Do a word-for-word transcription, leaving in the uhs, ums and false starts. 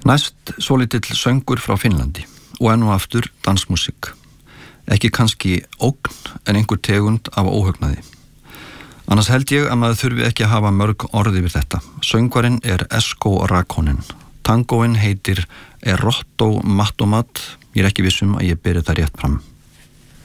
Næst svolítill söngur frá Finnlandi og enn og aftur dansmúsík. Ekki kannski ógn en einhver tegund af óhugnaði. Annars held ég að maður þurfi ekki að hafa mörg orði við þetta. Söngvarinn er Esko Rakkonen. Tangóin heitir Erotto Mattomat. Ég er ekki viss um að ég beri það rétt fram.